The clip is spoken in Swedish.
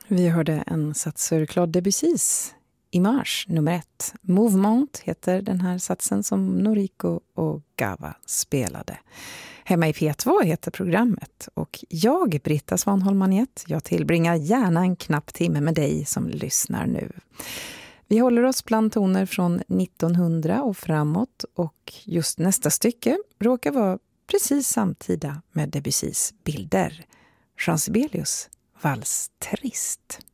Vi hörde en sats ur Claude Debussys Image nummer 1. Mouvement heter den här satsen som Noriko och Gava spelade. Hemma i P2 heter programmet och jag, Britta Svanholm-Maniet, jag tillbringar gärna en knapp timme med dig som lyssnar nu. Vi håller oss bland toner från 1900 och framåt och just nästa stycke råkar vara precis samtida med Debussys bilder. Jean Sibelius, Vals Trist.